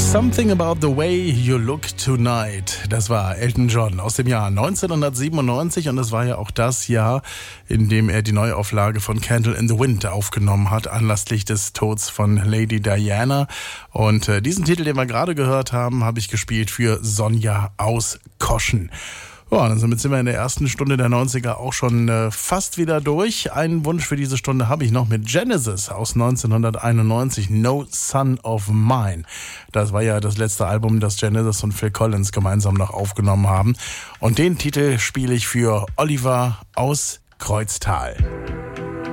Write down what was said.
Something About the Way You Look Tonight. Das war Elton John aus dem Jahr 1997 und das war ja auch das Jahr, in dem er die Neuauflage von Candle in the Wind aufgenommen hat, anlässlich des Todes von Lady Diana. Und diesen Titel, den wir gerade gehört haben, habe ich gespielt für Sonja aus Koschen. Ja, dann sind wir in der ersten Stunde der 90er auch schon fast wieder durch. Einen Wunsch für diese Stunde habe ich noch mit Genesis aus 1991, No Son of Mine. Das war ja das letzte Album, das Genesis und Phil Collins gemeinsam noch aufgenommen haben. Und den Titel spiele ich für Oliver aus Kreuztal.